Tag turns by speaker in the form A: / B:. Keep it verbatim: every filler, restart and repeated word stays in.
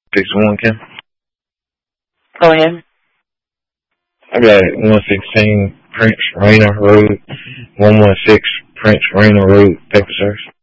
A: six one, Kim?
B: Go ahead.
A: I got it. one sixteen Prince Rainer Road, one one six Prince Rainer Road, Paper Service.